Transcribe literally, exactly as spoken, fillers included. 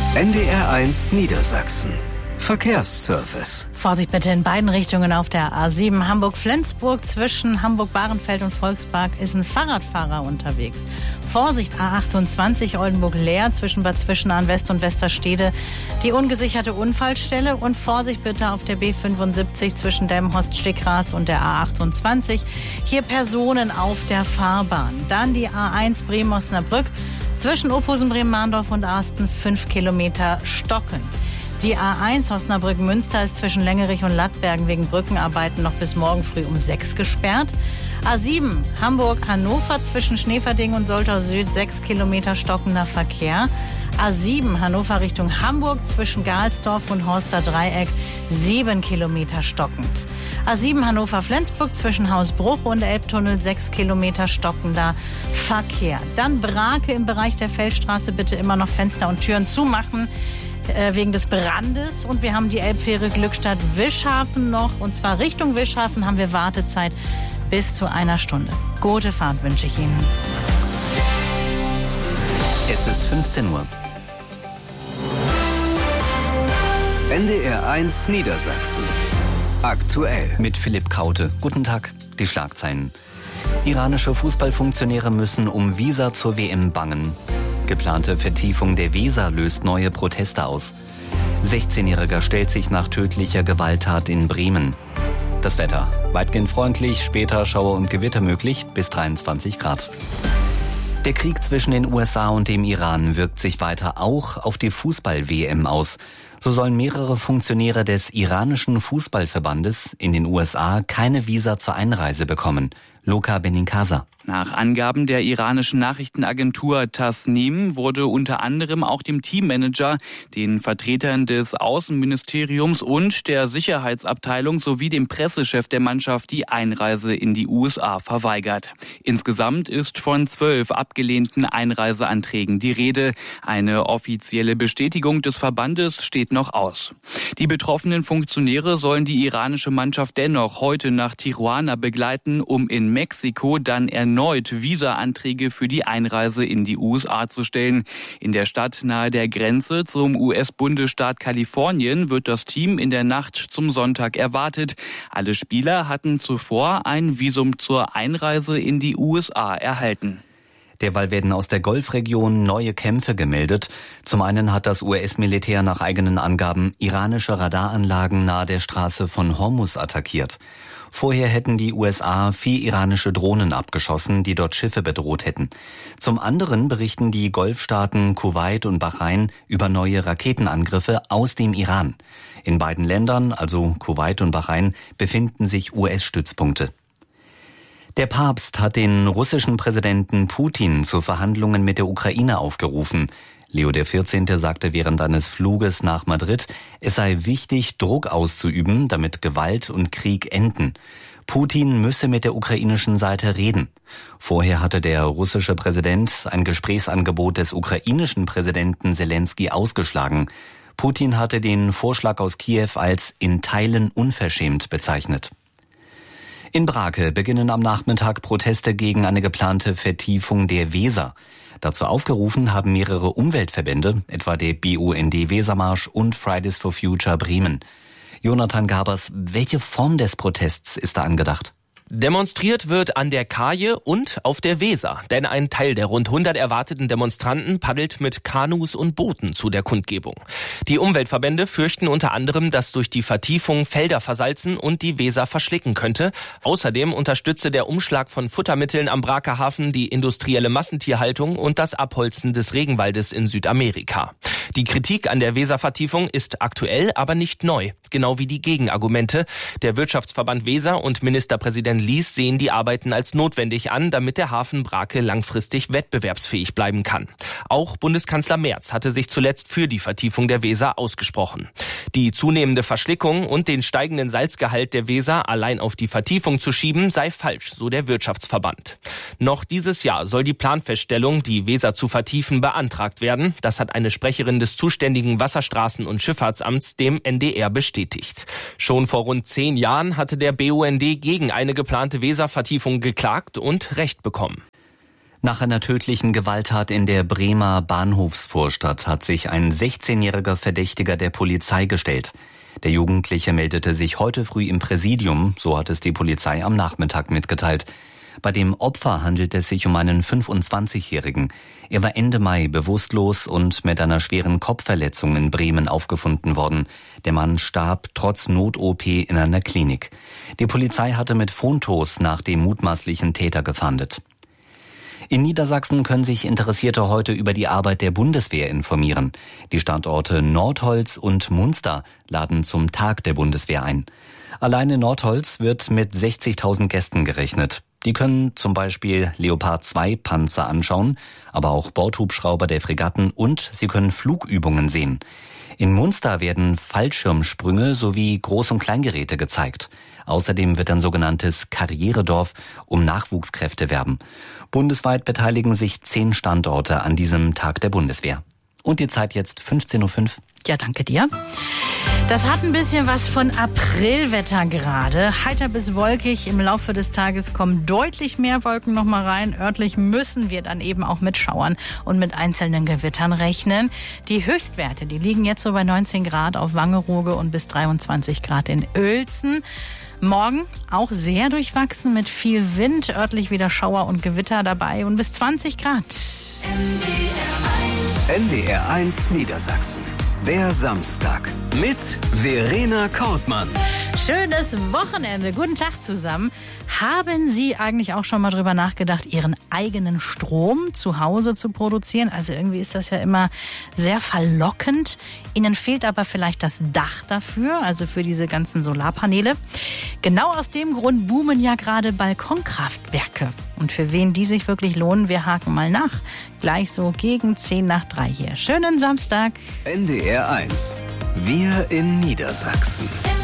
N D R eins Niedersachsen. Verkehrsservice. Vorsicht bitte in beiden Richtungen auf der A sieben Hamburg-Flensburg. Zwischen Hamburg-Bahrenfeld und Volkspark ist ein Fahrradfahrer unterwegs. Vorsicht A achtundzwanzig Oldenburg-Leer zwischen Bad Zwischenahn West und Westerstede. Die ungesicherte Unfallstelle. Und Vorsicht bitte auf der B fünfundsiebzig zwischen Delmenhorst-Stickras und der A achtundzwanzig. Hier Personen auf der Fahrbahn. Dann die A eins Bremen-Osnabrück zwischen Ophusen, Bremen-Mahndorf und Arsten fünf Kilometer stockend. Die A eins Osnabrück-Münster ist zwischen Längerich und Lattbergen wegen Brückenarbeiten noch bis morgen früh um sechs gesperrt. A sieben Hamburg-Hannover zwischen Schneeverding und Soltau Süd sechs Kilometer stockender Verkehr. A sieben Hannover Richtung Hamburg zwischen Gahlsdorf und Horster Dreieck sieben Kilometer stockend. A sieben Hannover-Flensburg zwischen Hausbruch und Elbtunnel sechs Kilometer stockender Verkehr. Dann Brake im Bereich der Feldstraße, bitte immer noch Fenster und Türen zumachen wegen des Brandes. Und wir haben die Elbfähre Glückstadt-Wischhafen noch. Und zwar Richtung Wischhafen haben wir Wartezeit bis zu einer Stunde. Gute Fahrt wünsche ich Ihnen. Es ist fünfzehn Uhr. N D R eins Niedersachsen. Aktuell. Mit Philipp Kraute. Guten Tag. Die Schlagzeilen. Iranische Fußballfunktionäre müssen um Visa zur W M bangen. Geplante Vertiefung der Weser löst neue Proteste aus. sechzehnjähriger stellt sich nach tödlicher Gewalttat in Bremen. Das Wetter. Weitgehend freundlich, später Schauer und Gewitter möglich, bis dreiundzwanzig Grad. Der Krieg zwischen den U S A und dem Iran wirkt sich weiter auch auf die Fußball-W M aus. So sollen mehrere Funktionäre des iranischen Fußballverbandes in den U S A keine Visa zur Einreise bekommen. Luca Benincasa. Nach Angaben der iranischen Nachrichtenagentur Tasnim wurde unter anderem auch dem Teammanager, den Vertretern des Außenministeriums und der Sicherheitsabteilung sowie dem Pressechef der Mannschaft die Einreise in die U S A verweigert. Insgesamt ist von zwölf abgelehnten Einreiseanträgen die Rede. Eine offizielle Bestätigung des Verbandes steht noch aus. Die betroffenen Funktionäre sollen die iranische Mannschaft dennoch heute nach Tijuana begleiten, um in Mexiko dann erneut Visa-Anträge für die Einreise in die U S A zu stellen. In der Stadt nahe der Grenze zum U S-Bundesstaat Kalifornien wird das Team in der Nacht zum Sonntag erwartet. Alle Spieler hatten zuvor ein Visum zur Einreise in die U S A erhalten. Derweil werden aus der Golfregion neue Kämpfe gemeldet. Zum einen hat das U S-Militär nach eigenen Angaben iranische Radaranlagen nahe der Straße von Hormuz attackiert. Vorher hätten die U S A vier iranische Drohnen abgeschossen, die dort Schiffe bedroht hätten. Zum anderen berichten die Golfstaaten Kuwait und Bahrain über neue Raketenangriffe aus dem Iran. In beiden Ländern, also Kuwait und Bahrain, befinden sich U S-Stützpunkte. Der Papst hat den russischen Präsidenten Putin zu Verhandlungen mit der Ukraine aufgerufen. Leo der vierzehnte sagte während eines Fluges nach Madrid, es sei wichtig, Druck auszuüben, damit Gewalt und Krieg enden. Putin müsse mit der ukrainischen Seite reden. Vorher hatte der russische Präsident ein Gesprächsangebot des ukrainischen Präsidenten Selenskyj ausgeschlagen. Putin hatte den Vorschlag aus Kiew als in Teilen unverschämt bezeichnet. In Brake beginnen am Nachmittag Proteste gegen eine geplante Vertiefung der Weser. Dazu aufgerufen haben mehrere Umweltverbände, etwa der B U N D-Wesermarsch und Fridays for Future Bremen. Jonathan Gabers, welche Form des Protests ist da angedacht? Demonstriert wird an der Kaje und auf der Weser, denn ein Teil der rund hundert erwarteten Demonstranten paddelt mit Kanus und Booten zu der Kundgebung. Die Umweltverbände fürchten unter anderem, dass durch die Vertiefung Felder versalzen und die Weser verschlicken könnte. Außerdem unterstütze der Umschlag von Futtermitteln am Braker Hafen die industrielle Massentierhaltung und das Abholzen des Regenwaldes in Südamerika. Die Kritik an der Weservertiefung ist aktuell, aber nicht neu, genau wie die Gegenargumente. Der Wirtschaftsverband Weser und Ministerpräsident Lies sehen die Arbeiten als notwendig an, damit der Hafen Brake langfristig wettbewerbsfähig bleiben kann. Auch Bundeskanzler Merz hatte sich zuletzt für die Vertiefung der Weser ausgesprochen. Die zunehmende Verschlickung und den steigenden Salzgehalt der Weser allein auf die Vertiefung zu schieben, sei falsch, so der Wirtschaftsverband. Noch dieses Jahr soll die Planfeststellung, die Weser zu vertiefen, beantragt werden. Das hat eine Sprecherin des zuständigen Wasserstraßen- und Schifffahrtsamts dem N D R bestätigt. Schon vor rund zehn Jahren hatte der B U N D gegen eine geplante Weservertiefung geklagt und Recht bekommen. Nach einer tödlichen Gewalttat in der Bremer Bahnhofsvorstadt hat sich ein sechzehnjähriger Verdächtiger der Polizei gestellt. Der Jugendliche meldete sich heute früh im Präsidium, so hat es die Polizei am Nachmittag mitgeteilt. Bei dem Opfer handelt es sich um einen fünfundzwanzigjährigen. Er war Ende Mai bewusstlos und mit einer schweren Kopfverletzung in Bremen aufgefunden worden. Der Mann starb trotz Not-O P in einer Klinik. Die Polizei hatte mit Fotos nach dem mutmaßlichen Täter gefahndet. In Niedersachsen können sich Interessierte heute über die Arbeit der Bundeswehr informieren. Die Standorte Nordholz und Munster laden zum Tag der Bundeswehr ein. Alleine Nordholz wird mit sechzigtausend Gästen gerechnet. Die können zum Beispiel Leopard zwei Panzer anschauen, aber auch Bordhubschrauber der Fregatten und sie können Flugübungen sehen. In Munster werden Fallschirmsprünge sowie Groß- und Kleingeräte gezeigt. Außerdem wird ein sogenanntes Karrieredorf um Nachwuchskräfte werben. Bundesweit beteiligen sich zehn Standorte an diesem Tag der Bundeswehr. Und die Zeit jetzt fünfzehn Uhr fünf. Ja, danke dir. Das hat ein bisschen was von Aprilwetter gerade. Heiter bis wolkig. Im Laufe des Tages kommen deutlich mehr Wolken noch mal rein. Örtlich müssen wir dann eben auch mit Schauern und mit einzelnen Gewittern rechnen. Die Höchstwerte, die liegen jetzt so bei neunzehn Grad auf Wangerooge und bis dreiundzwanzig Grad in Uelzen. Morgen auch sehr durchwachsen mit viel Wind. Örtlich wieder Schauer und Gewitter dabei und bis zwanzig Grad. N D R eins Niedersachsen. Der Samstag mit Verena Kortmann. Schönes Wochenende. Guten Tag zusammen. Haben Sie eigentlich auch schon mal drüber nachgedacht, Ihren eigenen Strom zu Hause zu produzieren? Also irgendwie ist das ja immer sehr verlockend. Ihnen fehlt aber vielleicht das Dach dafür, also für diese ganzen Solarpaneele. Genau aus dem Grund boomen ja gerade Balkonkraftwerke. Und für wen die sich wirklich lohnen, wir haken mal nach. Gleich so gegen zehn nach drei hier. Schönen Samstag. N D R eins. Wir in Niedersachsen.